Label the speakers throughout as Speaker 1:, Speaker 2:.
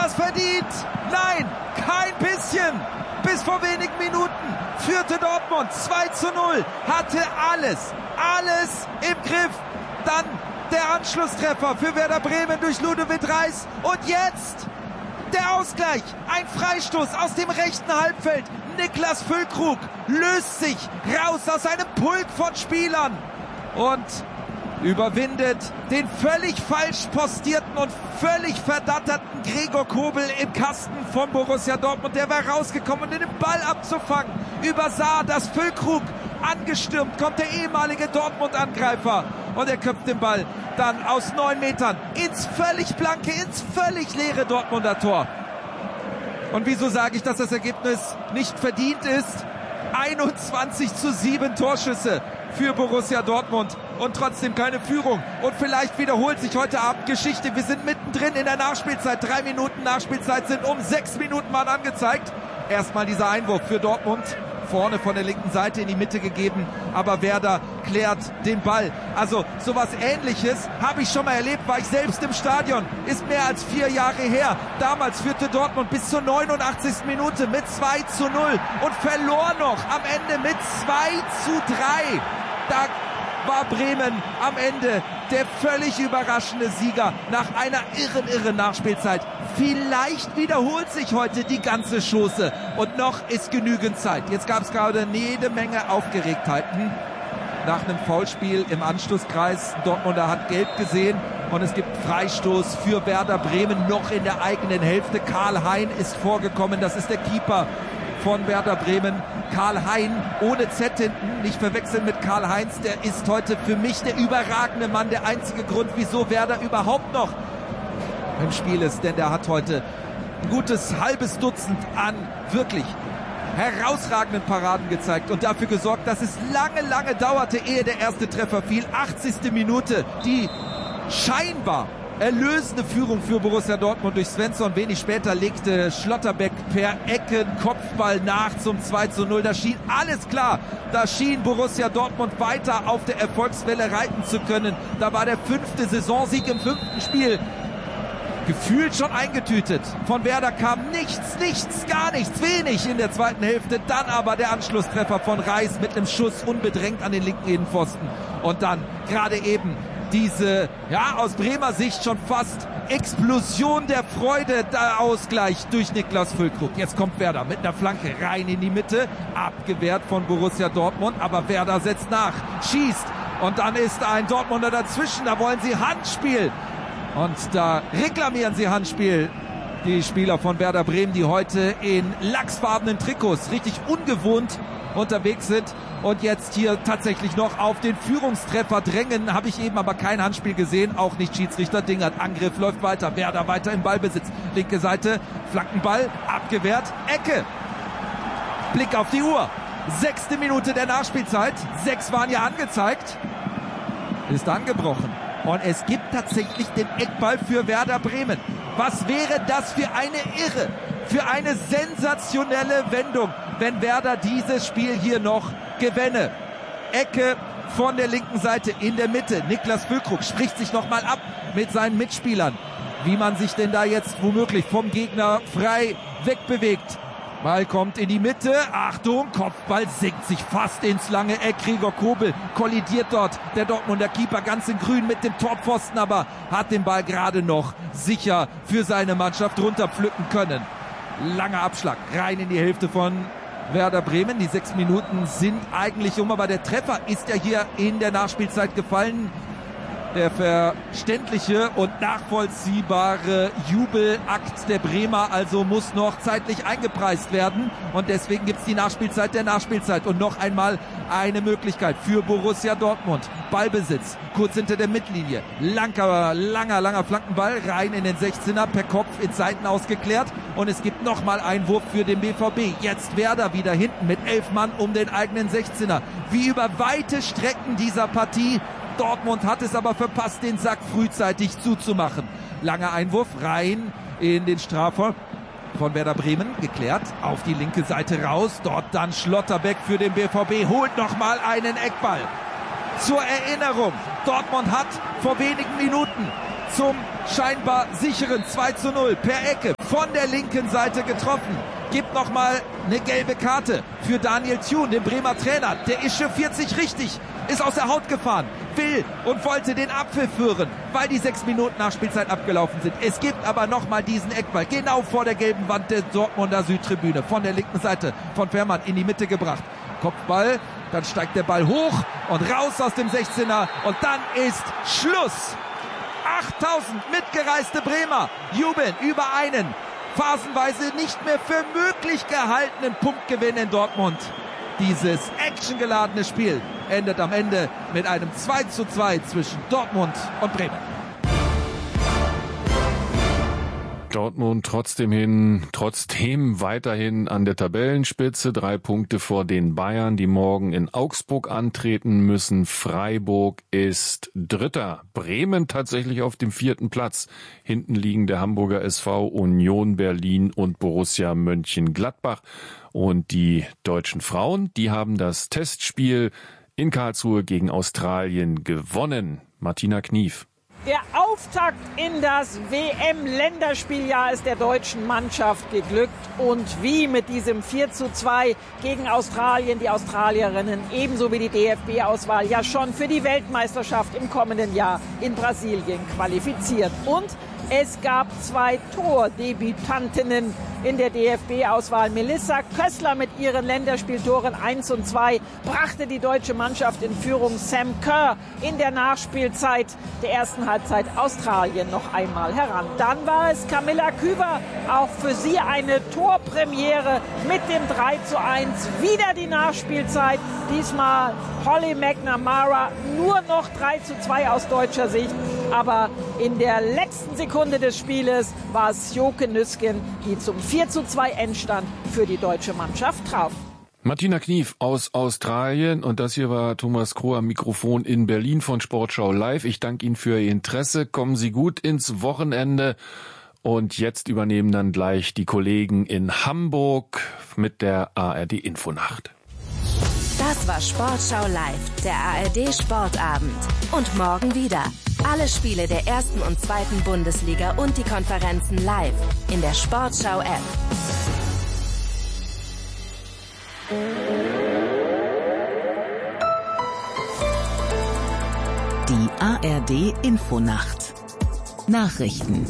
Speaker 1: das verdient? Nein, kein bisschen. Bis vor wenigen Minuten führte Dortmund 2:0, hatte alles im Griff. Dann der Anschlusstreffer für Werder Bremen durch Ludovic Reis. Und jetzt der Ausgleich. Ein Freistoß aus dem rechten Halbfeld. Niklas Füllkrug löst sich raus aus einem Pulk von Spielern und überwindet den völlig falsch postierten und völlig verdatterten Gregor Kobel im Kasten von Borussia Dortmund. Der war rausgekommen, um den Ball abzufangen. Übersah, dass Füllkrug angestürmt kommt, der ehemalige Dortmund-Angreifer. Und er köpft den Ball dann aus 9 Metern ins völlig blanke, ins völlig leere Dortmunder Tor. Und wieso sage ich, dass das Ergebnis nicht verdient ist? 21:7 Torschüsse für Borussia Dortmund und trotzdem keine Führung. Und vielleicht wiederholt sich heute Abend Geschichte. Wir sind mittendrin in der Nachspielzeit. 3 Minuten Nachspielzeit sind 6 Minuten waren angezeigt. Erstmal dieser Einwurf für Dortmund. Vorne von der linken Seite in die Mitte gegeben, aber Werder klärt den Ball. Also sowas Ähnliches habe ich schon mal erlebt, war ich selbst im Stadion, ist mehr als 4 Jahre her. Damals führte Dortmund bis zur 89. Minute mit 2:0 und verlor noch am Ende mit 2:3. Da war Bremen am Ende der völlig überraschende Sieger nach einer irren Nachspielzeit. Vielleicht wiederholt sich heute die ganze Chose und noch ist genügend Zeit. Jetzt gab es gerade jede Menge Aufgeregtheiten nach einem Foulspiel im Anschlusskreis. Dortmunder hat gelb gesehen und es gibt Freistoß für Werder Bremen noch in der eigenen Hälfte. Karl Hein ist vorgekommen, das ist der Keeper von Werder Bremen. Karl Hein ohne Z hinten, nicht verwechseln mit Karl-Heinz, der ist heute für mich der überragende Mann, der einzige Grund, wieso Werder überhaupt noch im Spiel ist, denn der hat heute ein gutes halbes Dutzend an wirklich herausragenden Paraden gezeigt und dafür gesorgt, dass es lange dauerte, ehe der erste Treffer fiel. 80. Minute, die scheinbar erlösende Führung für Borussia Dortmund durch Svensson. Wenig später legte Schlotterbeck per Ecken-Kopfball nach zum 2:0. Da schien alles klar. Da schien Borussia Dortmund weiter auf der Erfolgswelle reiten zu können. Da war der 5. Saisonsieg im 5. Spiel gefühlt schon eingetütet. Von Werder kam nichts, gar nichts, wenig in der zweiten Hälfte. Dann aber der Anschlusstreffer von Reis mit einem Schuss unbedrängt an den linken Innenpfosten. Und dann gerade eben diese, ja, aus Bremer Sicht schon fast Explosion der Freude, der Ausgleich durch Niklas Füllkrug. Jetzt kommt Werder mit einer Flanke rein in die Mitte, abgewehrt von Borussia Dortmund, aber Werder setzt nach, schießt und dann ist ein Dortmunder dazwischen, da wollen sie Handspiel und da reklamieren sie Handspiel. Die Spieler von Werder Bremen, die heute in lachsfarbenen Trikots richtig ungewohnt unterwegs sind und jetzt hier tatsächlich noch auf den Führungstreffer drängen. Habe ich eben aber kein Handspiel gesehen, auch nicht Schiedsrichter Dingert. Angriff läuft weiter, Werder weiter im Ballbesitz. Linke Seite, Flankenball, abgewehrt, Ecke. Blick auf die Uhr. 6. Minute der Nachspielzeit. 6 waren ja angezeigt. Ist angebrochen. Und es gibt tatsächlich den Eckball für Werder Bremen. Was wäre das für eine Irre, für eine sensationelle Wendung, wenn Werder dieses Spiel hier noch gewinne. Ecke von der linken Seite in der Mitte. Niklas Füllkrug spricht sich nochmal ab mit seinen Mitspielern, wie man sich denn da jetzt womöglich vom Gegner frei wegbewegt. Ball kommt in die Mitte. Achtung, Kopfball senkt sich fast ins lange Eck. Gregor Kobel kollidiert dort. Der Dortmunder Keeper ganz in grün mit dem Torpfosten, aber hat den Ball gerade noch sicher für seine Mannschaft runterpflücken können. Langer Abschlag rein in die Hälfte von Werder Bremen. Die 6 Minuten sind eigentlich um, aber der Treffer ist ja hier in der Nachspielzeit gefallen. Der verständliche und nachvollziehbare Jubelakt der Bremer also muss noch zeitlich eingepreist werden und deswegen gibt's die Nachspielzeit der Nachspielzeit und noch einmal eine Möglichkeit für Borussia Dortmund. Ballbesitz, kurz hinter der Mittellinie, langer Flankenball rein in den 16er, per Kopf ins Seiten ausgeklärt und es gibt nochmal Einwurf für den BVB. Jetzt Werder wieder hinten mit 11 Mann um den eigenen 16er. Wie über weite Strecken dieser Partie. Dortmund hat es aber verpasst, den Sack frühzeitig zuzumachen. Langer Einwurf rein in den Strafraum von Werder Bremen, geklärt, auf die linke Seite raus. Dort dann Schlotterbeck für den BVB, holt nochmal einen Eckball. Zur Erinnerung, Dortmund hat vor wenigen Minuten zum scheinbar sicheren 2:0 per Ecke von der linken Seite getroffen. Gibt nochmal eine gelbe Karte für Daniel Thune, den Bremer Trainer. Der echauffiert sich richtig, ist aus der Haut gefahren, will und wollte den Abpfiff führen, weil die 6 Minuten Nachspielzeit abgelaufen sind. Es gibt aber nochmal diesen Eckball, genau vor der gelben Wand der Dortmunder Südtribüne, von der linken Seite von Fährmann in die Mitte gebracht. Kopfball, dann steigt der Ball hoch und raus aus dem 16er und dann ist Schluss. 8000 mitgereiste Bremer jubeln über einen phasenweise nicht mehr für möglich gehaltenen Punktgewinn in Dortmund. Dieses actiongeladene Spiel endet am Ende mit einem 2:2 zwischen Dortmund und Bremen.
Speaker 2: Dortmund trotzdem weiterhin an der Tabellenspitze, 3 Punkte vor den Bayern, die morgen in Augsburg antreten müssen. Freiburg ist Dritter. Bremen tatsächlich auf dem 4. Platz. Hinten liegen der Hamburger SV, Union Berlin und Borussia Mönchengladbach. Und die deutschen Frauen, die haben das Testspiel in Karlsruhe gegen Australien gewonnen. Martina Knief.
Speaker 3: Der Auftakt in das WM-Länderspieljahr ist der deutschen Mannschaft geglückt. Und wie mit diesem 4:2 gegen Australien, die Australierinnen ebenso wie die DFB-Auswahl ja schon für die Weltmeisterschaft im kommenden Jahr in Brasilien qualifiziert. Und es gab 2 Tordebütantinnen in der DFB-Auswahl. Melissa Kössler mit ihren Länderspieltoren 1 und 2 brachte die deutsche Mannschaft in Führung. Sam Kerr in der Nachspielzeit der ersten Halbzeit Australien noch einmal heran. Dann war es Camilla Küber, auch für sie eine Torpremiere mit dem 3:1. Wieder die Nachspielzeit, diesmal Holly McNamara, nur noch 3:2 aus deutscher Sicht. Aber in der letzten Sekunde des Spieles war es Joke Nüsken, die zum 4:2 Endstand für die deutsche Mannschaft traf.
Speaker 2: Martina Knief aus Australien und das hier war Thomas Kroh am Mikrofon in Berlin von Sportschau Live. Ich danke Ihnen für Ihr Interesse. Kommen Sie gut ins Wochenende. Und jetzt übernehmen dann gleich die Kollegen in Hamburg mit der ARD Infonacht.
Speaker 4: Das war Sportschau Live, der ARD Sportabend. Und morgen wieder. Alle Spiele der 1. und 2. Bundesliga und die Konferenzen live in der Sportschau App.
Speaker 5: Die ARD Infonacht. Nachrichten.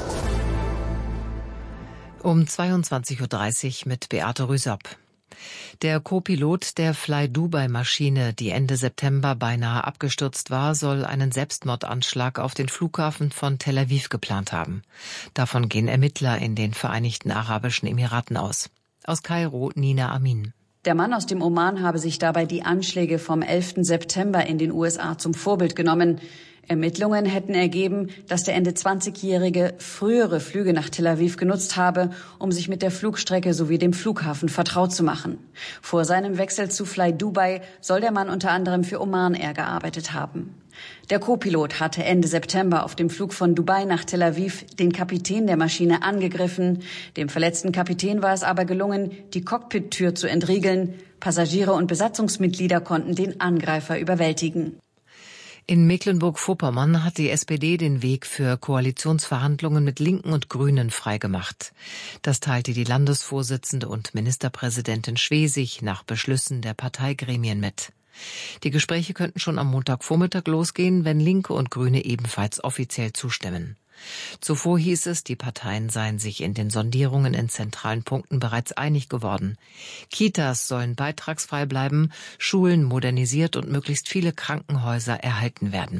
Speaker 6: Um 22:30 Uhr mit Beate Rüsop. Der Co-Pilot der Fly-Dubai-Maschine, die Ende September beinahe abgestürzt war, soll einen Selbstmordanschlag auf den Flughafen von Tel Aviv geplant haben. Davon gehen Ermittler in den Vereinigten Arabischen Emiraten aus. Aus Kairo, Nina Amin.
Speaker 7: Der Mann aus dem Oman habe sich dabei die Anschläge vom 11. September in den USA zum Vorbild genommen. Ermittlungen hätten ergeben, dass der Ende 20-Jährige frühere Flüge nach Tel Aviv genutzt habe, um sich mit der Flugstrecke sowie dem Flughafen vertraut zu machen. Vor seinem Wechsel zu Fly Dubai soll der Mann unter anderem für Oman Air gearbeitet haben. Der Co-Pilot hatte Ende September auf dem Flug von Dubai nach Tel Aviv den Kapitän der Maschine angegriffen. Dem verletzten Kapitän war es aber gelungen, die Cockpit-Tür zu entriegeln. Passagiere und Besatzungsmitglieder konnten den Angreifer überwältigen.
Speaker 6: In Mecklenburg-Vorpommern hat die SPD den Weg für Koalitionsverhandlungen mit Linken und Grünen freigemacht. Das teilte die Landesvorsitzende und Ministerpräsidentin Schwesig nach Beschlüssen der Parteigremien mit. Die Gespräche könnten schon am Montagvormittag losgehen, wenn Linke und Grüne ebenfalls offiziell zustimmen. Zuvor hieß es, die Parteien seien sich in den Sondierungen in zentralen Punkten bereits einig geworden. Kitas sollen beitragsfrei bleiben, Schulen modernisiert und möglichst viele Krankenhäuser erhalten werden.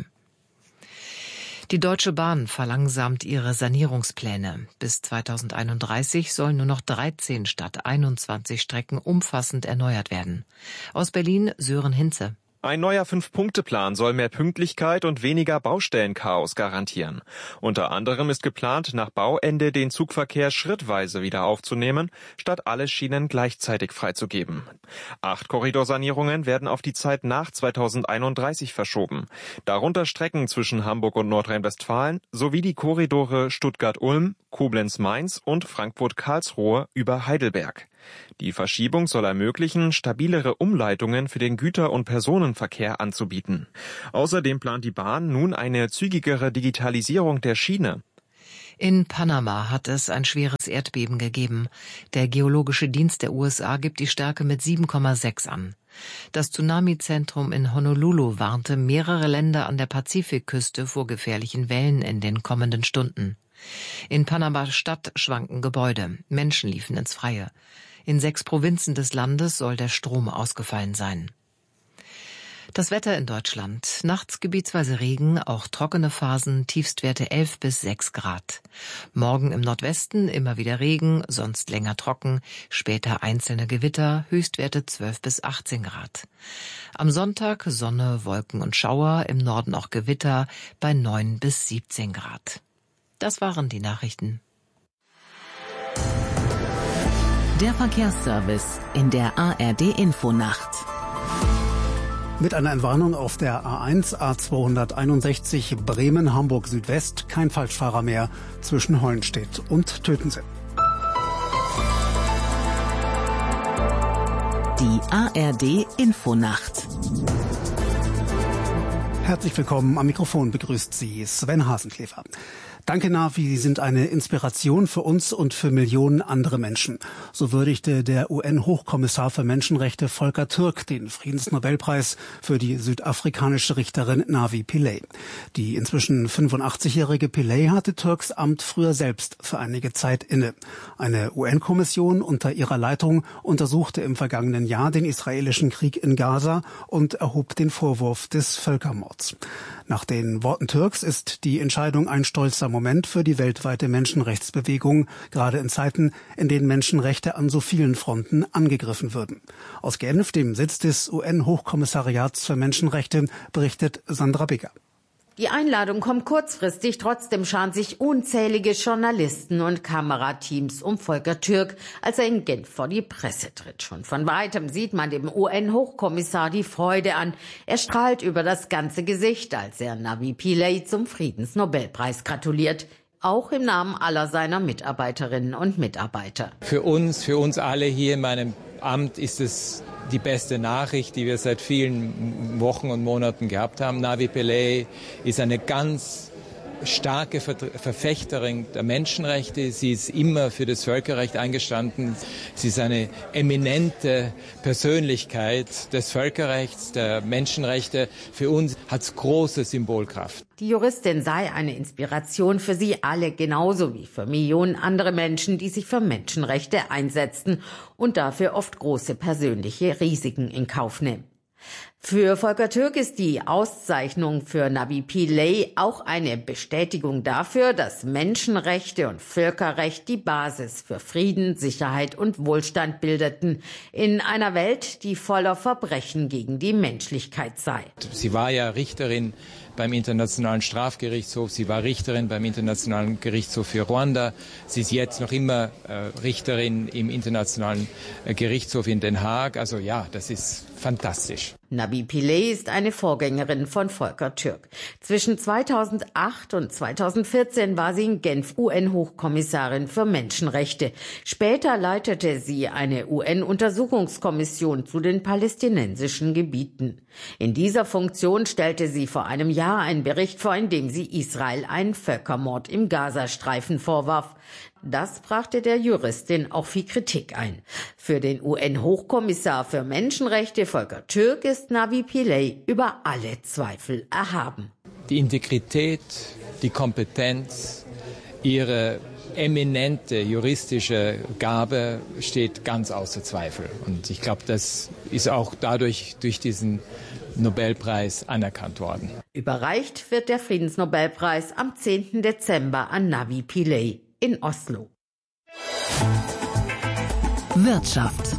Speaker 6: Die Deutsche Bahn verlangsamt ihre Sanierungspläne. Bis 2031 sollen nur noch 13 statt 21 Strecken umfassend erneuert werden. Aus Berlin Sören Hinze.
Speaker 8: Ein neuer 5-Punkte-Plan soll mehr Pünktlichkeit und weniger Baustellenchaos garantieren. Unter anderem ist geplant, nach Bauende den Zugverkehr schrittweise wieder aufzunehmen, statt alle Schienen gleichzeitig freizugeben. 8 Korridorsanierungen werden auf die Zeit nach 2031 verschoben. Darunter Strecken zwischen Hamburg und Nordrhein-Westfalen sowie die Korridore Stuttgart-Ulm, Koblenz-Mainz und Frankfurt-Karlsruhe über Heidelberg. Die Verschiebung soll ermöglichen, stabilere Umleitungen für den Güter- und Personenverkehr anzubieten. Außerdem plant die Bahn nun eine zügigere Digitalisierung der Schiene.
Speaker 6: In Panama hat es ein schweres Erdbeben gegeben. Der Geologische Dienst der USA gibt die Stärke mit 7,6 an. Das Tsunami-Zentrum in Honolulu warnte mehrere Länder an der Pazifikküste vor gefährlichen Wellen in den kommenden Stunden. In Panama-Stadt schwanken Gebäude, Menschen liefen ins Freie. In 6 Provinzen des Landes soll der Strom ausgefallen sein. Das Wetter in Deutschland. Nachts gebietsweise Regen, auch trockene Phasen, Tiefstwerte 11 bis 6 Grad. Morgen im Nordwesten immer wieder Regen, sonst länger trocken, später einzelne Gewitter, Höchstwerte 12 bis 18 Grad. Am Sonntag Sonne, Wolken und Schauer, im Norden auch Gewitter bei 9 bis 17 Grad. Das waren die Nachrichten.
Speaker 5: Der Verkehrsservice in der ARD-Infonacht.
Speaker 9: Mit einer Entwarnung auf der A1 A261 Bremen-Hamburg Südwest kein Falschfahrer mehr zwischen Hollenstedt und Tötense.
Speaker 5: Die ARD-Infonacht.
Speaker 9: Herzlich willkommen, am Mikrofon begrüßt Sie Sven Hasenklever. Danke, Navi, Sie sind eine Inspiration für uns und für Millionen andere Menschen. So würdigte der UN-Hochkommissar für Menschenrechte Volker Türk den Friedensnobelpreis für die südafrikanische Richterin Navi Pillay. Die inzwischen 85-jährige Pillay hatte Türks Amt früher selbst für einige Zeit inne. Eine UN-Kommission unter ihrer Leitung untersuchte im vergangenen Jahr den israelischen Krieg in Gaza und erhob den Vorwurf des Völkermords. Nach den Worten Türks ist die Entscheidung ein stolzer Moment für die weltweite Menschenrechtsbewegung, gerade in Zeiten, in denen Menschenrechte an so vielen Fronten angegriffen würden. Aus Genf, dem Sitz des UN-Hochkommissariats für Menschenrechte, berichtet Sandra Bigger.
Speaker 10: Die Einladung kommt kurzfristig, trotzdem scharen sich unzählige Journalisten und Kamerateams um Volker Türk, als er in Genf vor die Presse tritt. Schon von weitem sieht man dem UN-Hochkommissar die Freude an. Er strahlt über das ganze Gesicht, als er Navi Pillay zum Friedensnobelpreis gratuliert. Auch im Namen aller seiner Mitarbeiterinnen und Mitarbeiter.
Speaker 11: Für uns alle hier in meinem Amt ist es die beste Nachricht, die wir seit vielen Wochen und Monaten gehabt haben. Navi Pillay ist eine ganz starke Verfechterin der Menschenrechte. Sie ist immer für das Völkerrecht eingestanden. Sie ist eine eminente Persönlichkeit des Völkerrechts, der Menschenrechte. Für uns hat es große Symbolkraft.
Speaker 10: Die Juristin sei eine Inspiration für sie alle, genauso wie für Millionen andere Menschen, die sich für Menschenrechte einsetzen und dafür oft große persönliche Risiken in Kauf nehmen. Für Volker Türk ist die Auszeichnung für Navi Pillay auch eine Bestätigung dafür, dass Menschenrechte und Völkerrecht die Basis für Frieden, Sicherheit und Wohlstand bildeten in einer Welt, die voller Verbrechen gegen die Menschlichkeit sei.
Speaker 11: Sie war ja Richterin beim Internationalen Strafgerichtshof, sie war Richterin beim Internationalen Gerichtshof für Ruanda, sie ist jetzt noch immer Richterin im Internationalen Gerichtshof in Den Haag. Also ja, das ist fantastisch.
Speaker 10: Navi Pillay ist eine Vorgängerin von Volker Türk. Zwischen 2008 und 2014 war sie in Genf UN-Hochkommissarin für Menschenrechte. Später leitete sie eine UN-Untersuchungskommission zu den palästinensischen Gebieten. In dieser Funktion stellte sie vor einem Jahr einen Bericht vor, in dem sie Israel einen Völkermord im Gazastreifen vorwarf. Das brachte der Juristin auch viel Kritik ein. Für den UN-Hochkommissar für Menschenrechte Volker Türk ist Navi Pillay über alle Zweifel erhaben.
Speaker 11: Die Integrität, die Kompetenz, ihre eminente juristische Gabe steht ganz außer Zweifel. Und ich glaube, das ist auch dadurch durch diesen Nobelpreis anerkannt worden.
Speaker 10: Überreicht wird der Friedensnobelpreis am 10. Dezember an Navi Pillay in Oslo.
Speaker 5: Wirtschaft.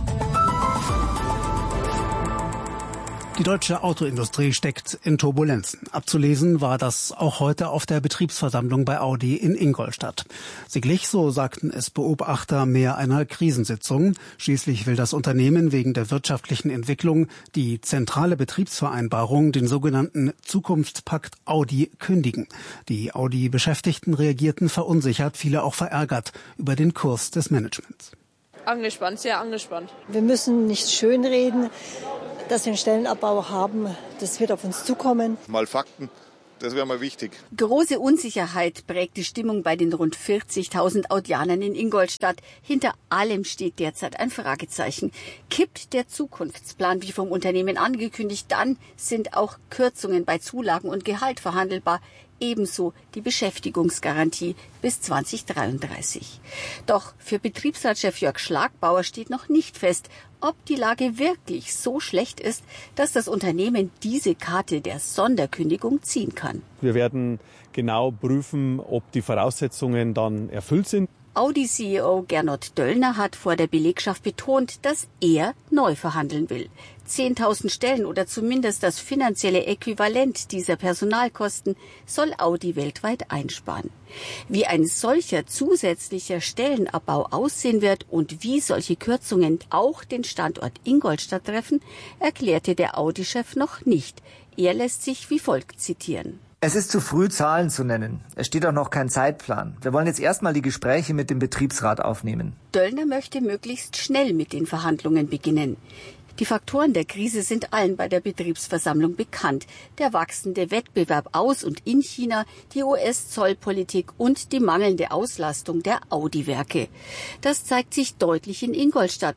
Speaker 9: Die deutsche Autoindustrie steckt in Turbulenzen. Abzulesen war das auch heute auf der Betriebsversammlung bei Audi in Ingolstadt. Sie glich, so sagten es Beobachter, mehr einer Krisensitzung. Schließlich will das Unternehmen wegen der wirtschaftlichen Entwicklung die zentrale Betriebsvereinbarung, den sogenannten Zukunftspakt Audi, kündigen. Die Audi-Beschäftigten reagierten verunsichert, viele auch verärgert über den Kurs des Managements.
Speaker 12: Angespannt, sehr angespannt.
Speaker 13: Wir müssen nicht schönreden, dass wir einen Stellenabbau haben. Das wird auf uns zukommen.
Speaker 14: Mal Fakten
Speaker 13: Das wäre mal wichtig.
Speaker 14: Große Unsicherheit prägt die Stimmung bei den rund 40.000 Audianern in Ingolstadt. Hinter allem steht derzeit ein Fragezeichen. Kippt der Zukunftsplan wie vom Unternehmen angekündigt, dann sind auch Kürzungen bei Zulagen und Gehalt verhandelbar. Ebenso die Beschäftigungsgarantie bis 2033. Doch für Betriebsratschef Jörg Schlagbauer steht noch nicht fest, ob die Lage wirklich so schlecht ist, dass das Unternehmen diese Karte der Sonderkündigung ziehen kann.
Speaker 15: Wir werden genau prüfen, ob die Voraussetzungen dann erfüllt sind.
Speaker 14: Audi-CEO Gernot Döllner hat vor der Belegschaft betont, dass er neu verhandeln will. 10.000 Stellen oder zumindest das finanzielle Äquivalent dieser Personalkosten soll Audi weltweit einsparen. Wie ein solcher zusätzlicher Stellenabbau aussehen wird und wie solche Kürzungen auch den Standort Ingolstadt treffen, erklärte der Audi-Chef noch nicht. Er lässt sich wie folgt zitieren.
Speaker 16: Es ist zu früh, Zahlen zu nennen. Es steht auch noch kein Zeitplan. Wir wollen jetzt erstmal die Gespräche mit dem Betriebsrat aufnehmen.
Speaker 14: Döllner möchte möglichst schnell mit den Verhandlungen beginnen. Die Faktoren der Krise sind allen bei der Betriebsversammlung bekannt. Der wachsende Wettbewerb aus und in China, die US-Zollpolitik und die mangelnde Auslastung der Audi-Werke. Das zeigt sich deutlich in Ingolstadt.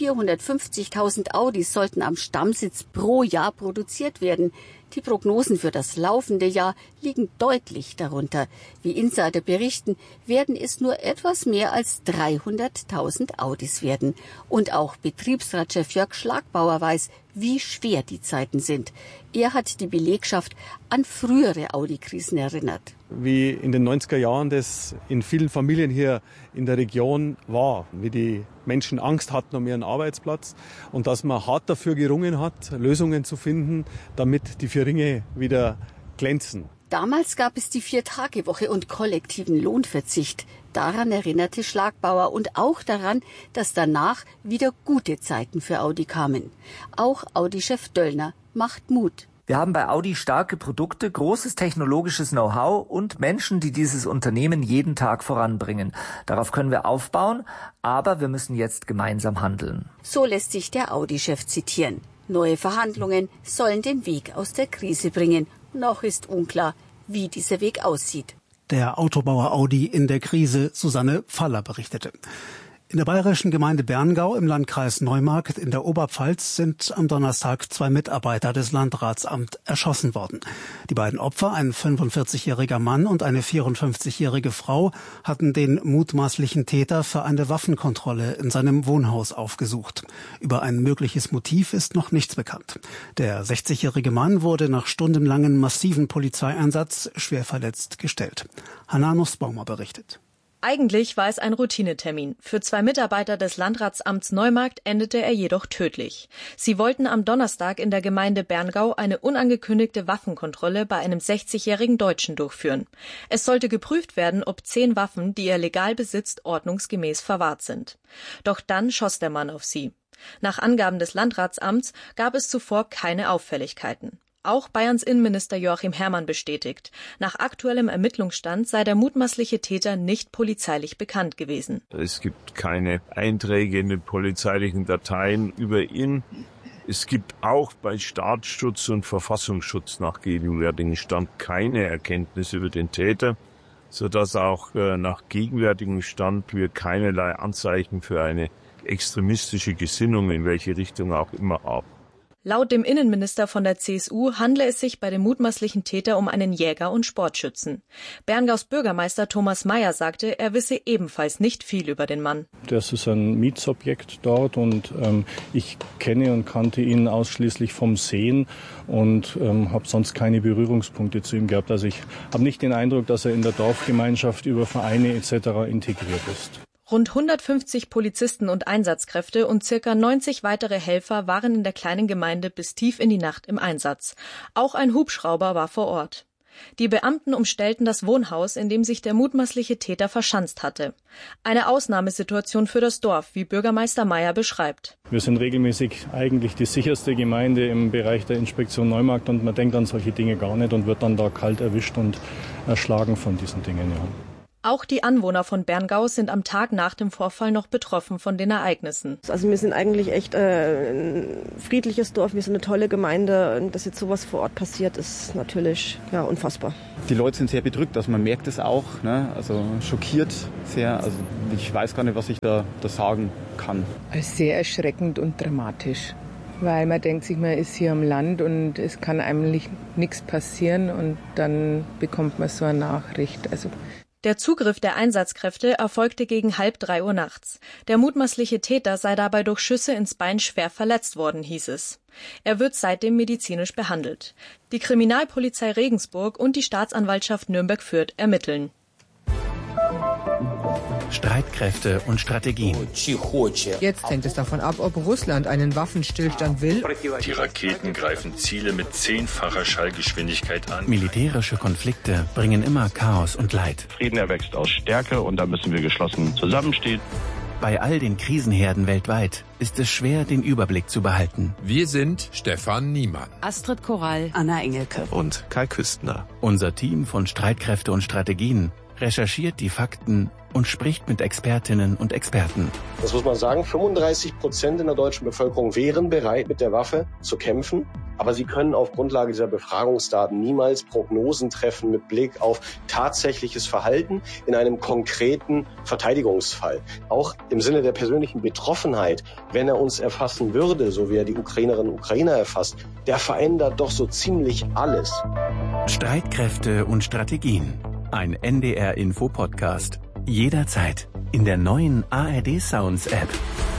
Speaker 14: 450.000 Audis sollten am Stammsitz pro Jahr produziert werden. Die Prognosen für das laufende Jahr liegen deutlich darunter. Wie Insider berichten, werden es nur etwas mehr als 300.000 Audis werden. Und auch Betriebsratschef Jörg Schlagbauer weiß, wie schwer die Zeiten sind. Er hat die Belegschaft an frühere Audi-Krisen erinnert.
Speaker 15: Wie in den 90er Jahren das in vielen Familien hier in der Region war, wie die Menschen Angst hatten um ihren Arbeitsplatz und dass man hart dafür gerungen hat, Lösungen zu finden, damit die vier Ringe wieder glänzen.
Speaker 14: Damals gab es die 4-Tage-Woche und kollektiven Lohnverzicht. Daran erinnerte Schlagbauer und auch daran, dass danach wieder gute Zeiten für Audi kamen. Auch Audi-Chef Döllner macht Mut.
Speaker 16: Wir haben bei Audi starke Produkte, großes technologisches Know-how und Menschen, die dieses Unternehmen jeden Tag voranbringen. Darauf können wir aufbauen, aber wir müssen jetzt gemeinsam handeln.
Speaker 14: So lässt sich der Audi-Chef zitieren. Neue Verhandlungen sollen den Weg aus der Krise bringen. Noch ist unklar, wie dieser Weg aussieht.
Speaker 9: Der Autobauer Audi in der Krise, Susanne Faller berichtete. In der bayerischen Gemeinde Berngau im Landkreis Neumarkt in der Oberpfalz sind am Donnerstag 2 Mitarbeiter des Landratsamts erschossen worden. Die beiden Opfer, ein 45-jähriger Mann und eine 54-jährige Frau, hatten den mutmaßlichen Täter für eine Waffenkontrolle in seinem Wohnhaus aufgesucht. Über ein mögliches Motiv ist noch nichts bekannt. Der 60-jährige Mann wurde nach stundenlangen massiven Polizeieinsatz schwer verletzt gestellt. Hanna Nussbaumer berichtet.
Speaker 17: Eigentlich war es ein Routinetermin. Für 2 Mitarbeiter des Landratsamts Neumarkt endete er jedoch tödlich. Sie wollten am Donnerstag in der Gemeinde Berngau eine unangekündigte Waffenkontrolle bei einem 60-jährigen Deutschen durchführen. Es sollte geprüft werden, ob 10 Waffen, die er legal besitzt, ordnungsgemäß verwahrt sind. Doch dann schoss der Mann auf sie. Nach Angaben des Landratsamts gab es zuvor keine Auffälligkeiten. Auch Bayerns Innenminister Joachim Herrmann bestätigt, nach aktuellem Ermittlungsstand sei der mutmaßliche Täter nicht polizeilich bekannt gewesen.
Speaker 18: Es gibt keine Einträge in den polizeilichen Dateien über ihn. Es gibt auch bei Staatsschutz und Verfassungsschutz nach gegenwärtigem Stand keine Erkenntnisse über den Täter, sodass auch nach gegenwärtigem Stand wir keinerlei Anzeichen für eine extremistische Gesinnung in welche Richtung auch immer haben.
Speaker 17: Laut dem Innenminister von der CSU handle es sich bei dem mutmaßlichen Täter um einen Jäger und Sportschützen. Berngaus Bürgermeister Thomas Mayer sagte, er wisse ebenfalls nicht viel über den Mann.
Speaker 19: Das ist ein Mietsobjekt dort und ich kenne und kannte ihn ausschließlich vom Sehen und habe sonst keine Berührungspunkte zu ihm gehabt. Also ich habe nicht den Eindruck, dass er in der Dorfgemeinschaft über Vereine etc. integriert ist.
Speaker 17: Rund 150 Polizisten und Einsatzkräfte und ca. 90 weitere Helfer waren in der kleinen Gemeinde bis tief in die Nacht im Einsatz. Auch ein Hubschrauber war vor Ort. Die Beamten umstellten das Wohnhaus, in dem sich der mutmaßliche Täter verschanzt hatte. Eine Ausnahmesituation für das Dorf, wie Bürgermeister Mayer beschreibt.
Speaker 19: Wir sind regelmäßig eigentlich die sicherste Gemeinde im Bereich der Inspektion Neumarkt und man denkt an solche Dinge gar nicht und wird dann da kalt erwischt und erschlagen von diesen Dingen. Ja.
Speaker 17: Auch die Anwohner von Berngau sind am Tag nach dem Vorfall noch betroffen von den Ereignissen.
Speaker 13: Also wir sind eigentlich echt ein friedliches Dorf, wir sind eine tolle Gemeinde. Und dass jetzt sowas vor Ort passiert, ist natürlich unfassbar.
Speaker 20: Die Leute sind sehr bedrückt, also man merkt es auch, ne? Also schockiert sehr. Also ich weiß gar nicht, was ich da sagen kann.
Speaker 21: Sehr erschreckend und dramatisch. Weil man denkt sich, man ist hier am Land und es kann eigentlich nichts passieren und dann bekommt man so eine Nachricht. Also
Speaker 17: der Zugriff der Einsatzkräfte erfolgte gegen 2:30 Uhr nachts. Der mutmaßliche Täter sei dabei durch Schüsse ins Bein schwer verletzt worden, hieß es. Er wird seitdem medizinisch behandelt. Die Kriminalpolizei Regensburg und die Staatsanwaltschaft Nürnberg-Fürth ermitteln.
Speaker 22: Streitkräfte und Strategien.
Speaker 23: Jetzt hängt es davon ab, ob Russland einen Waffenstillstand will.
Speaker 24: Die Raketen greifen Ziele mit 10-facher Schallgeschwindigkeit an.
Speaker 22: Militärische Konflikte bringen immer Chaos und Leid.
Speaker 25: Frieden erwächst aus Stärke und da müssen wir geschlossen zusammenstehen.
Speaker 22: Bei all den Krisenherden weltweit ist es schwer, den Überblick zu behalten.
Speaker 26: Wir sind Stefan Niemann,
Speaker 5: Astrid Korall, Anna Engelke
Speaker 25: und Kai Küstner.
Speaker 22: Unser Team von Streitkräfte und Strategien recherchiert die Fakten und spricht mit Expertinnen und Experten.
Speaker 27: Das muss man sagen, 35% in der deutschen Bevölkerung wären bereit, mit der Waffe zu kämpfen. Aber sie können auf Grundlage dieser Befragungsdaten niemals Prognosen treffen mit Blick auf tatsächliches Verhalten in einem konkreten Verteidigungsfall. Auch im Sinne der persönlichen Betroffenheit, wenn er uns erfassen würde, so wie er die Ukrainerinnen und Ukrainer erfasst, der verändert doch so ziemlich alles.
Speaker 22: Streitkräfte und Strategien. Ein NDR-Info-Podcast. Jederzeit in der neuen ARD Sounds App.